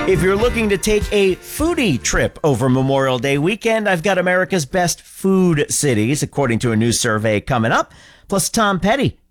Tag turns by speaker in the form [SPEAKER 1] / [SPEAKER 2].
[SPEAKER 1] If you're looking to take a foodie trip over Memorial Day weekend, I've got America's best food cities, according to a new survey coming up. Plus, Tom Petty